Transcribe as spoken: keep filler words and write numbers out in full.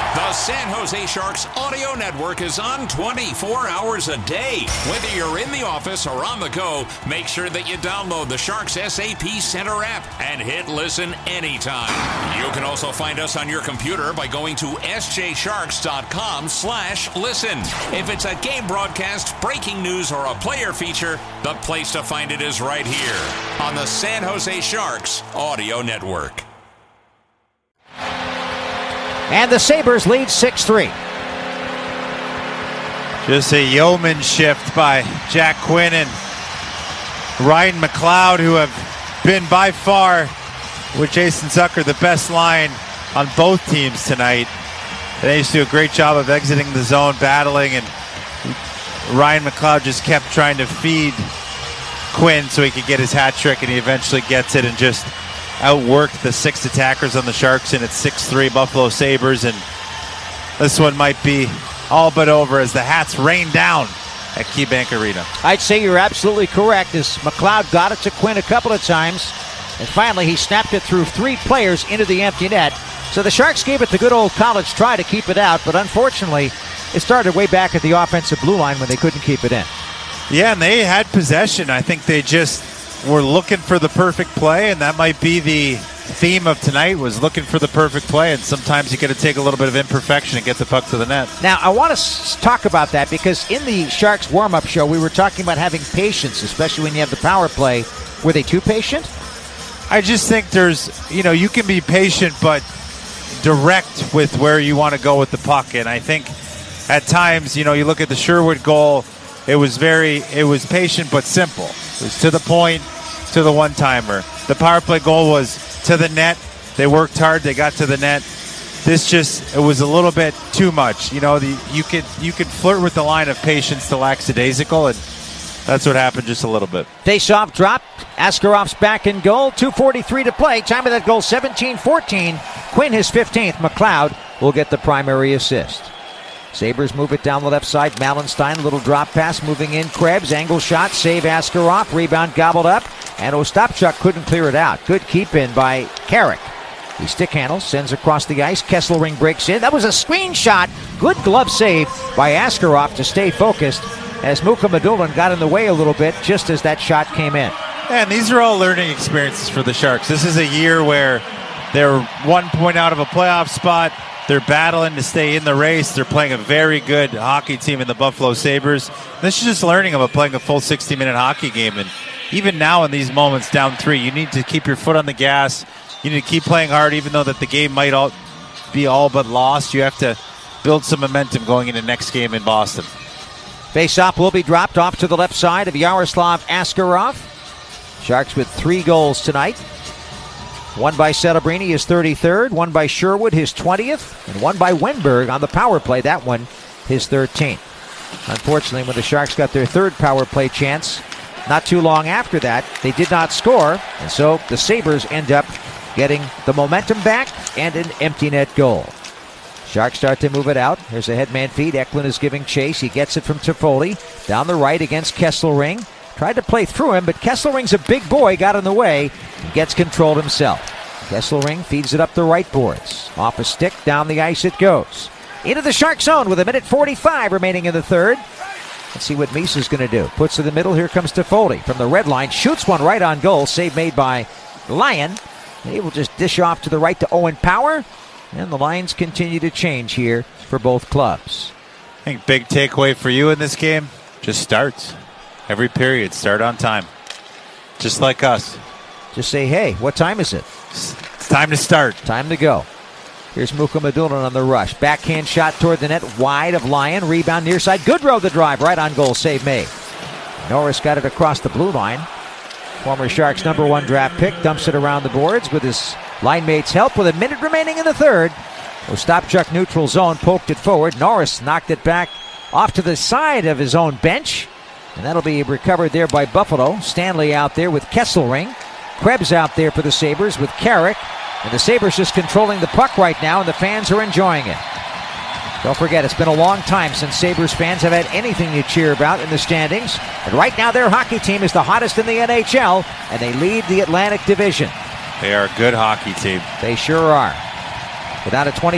The San Jose Sharks audio network is on twenty-four hours a day. Whether you're in the office or on the go, make sure that you download the Sharks S A P Center app and hit listen anytime. You can also find us on your computer by going to s j sharks dot com slash listen. If it's a game broadcast, breaking news, or a player feature, the place to find it is right here on the San Jose Sharks audio network. And the Sabres lead six three. Just a yeoman shift by Jack Quinn and Ryan McLeod, who have been by far, with Jason Zucker, the best line on both teams tonight. They used to do a great job of exiting the zone, battling, and Ryan McLeod just kept trying to feed Quinn so he could get his hat trick, and he eventually gets it and just outworked the six attackers on the Sharks, and it's six three Buffalo Sabres, and this one might be all but over as the hats rain down at KeyBank Arena. I'd say you're absolutely correct, as McLeod got it to Quinn a couple of times, and finally he snapped it through three players into the empty net. So the Sharks gave it the good old college try to keep it out, but unfortunately it started way back at the offensive blue line when they couldn't keep it in. Yeah, and they had possession. I think they just were looking for the perfect play, and that might be the theme of tonight, was looking for the perfect play, and sometimes you got to take a little bit of imperfection and get the puck to the net. Now, I want to s- talk about that, because in the Sharks warm-up show, we were talking about having patience, especially when you have the power play. Were they too patient? I just think there's, you know, you can be patient, but direct with where you want to go with the puck, and I think at times, you know, you look at the Sherwood goal, it was very, it was patient but simple. It was to the point, to the one-timer. The power play goal was to the net. They worked hard. They got to the net. This just, it was a little bit too much. You know, the, you could you could flirt with the line of patience to lackadaisical, and that's what happened just a little bit. Face-off drop. Askarof's back in goal. two forty-three to play. Time of that goal, seventeen fourteen. Quinn his fifteenth. McLeod will get the primary assist. Sabres move it down the left side. Malenstein, little drop pass, moving in. Krebs, angle shot, save Askarov. Rebound gobbled up, and Ostapchuk couldn't clear it out. Good keep in by Carrick. He stick handles, sends across the ice. Kesselring breaks in. That was a screen shot. Good glove save by Askarov to stay focused, as Muka Madulin got in the way a little bit just as that shot came in. And these are all learning experiences for the Sharks. This is a year where they're one point out of a playoff spot. They're battling to stay in the race. They're playing a very good hockey team in the Buffalo Sabres. This is just learning about playing a full sixty-minute hockey game. And even now in these moments down three, you need to keep your foot on the gas. You need to keep playing hard, even though that the game might all be all but lost. You have to build some momentum going into next game in Boston. Face-off will be dropped off to the left side of Yaroslav Askarov. Sharks with three goals tonight. One by Celebrini, his thirty-third. One by Sherwood, his twentieth. And one by Wenberg on the power play. That one, his thirteenth. Unfortunately, when the Sharks got their third power play chance, not too long after that, they did not score. And so the Sabres end up getting the momentum back and an empty net goal. Sharks start to move it out. There's a headman feed. Eklund is giving chase. He gets it from Toffoli. Down the right against Kesselring. Tried to play through him, but Kesselring's a big boy, got in the way, and gets controlled himself. Kesselring feeds it up the right boards. Off a stick, down the ice it goes. Into the Shark zone with a minute forty-five remaining in the third. Let's see what Misa's going to do. Puts it in the middle. Here comes Toffoli from the red line. Shoots one right on goal. Save made by Lyon. He will just dish off to the right to Owen Power. And the lines continue to change here for both clubs. I think big takeaway for you in this game, just starts. Every period, start on time. Just like us. Just say, hey, what time is it? It's time to start. Time to go. Here's Muka Madulin on the rush. Backhand shot toward the net, wide of Lyon. Rebound near side. Goodrow the drive, right on goal. Save made. Norris got it across the blue line. Former Sharks number one draft pick dumps it around the boards with his line mate's help with a minute remaining in the third. Ostapchuk neutral zone, poked it forward. Norris knocked it back off to the side of his own bench. And that'll be recovered there by Buffalo. Stanley out there with Kesselring. Krebs out there for the Sabres with Carrick. And the Sabres just controlling the puck right now, and the fans are enjoying it. Don't forget, it's been a long time since Sabres fans have had anything to cheer about in the standings. And right now their hockey team is the hottest in the N H L, and they lead the Atlantic Division. They are a good hockey team. They sure are. Without a twenty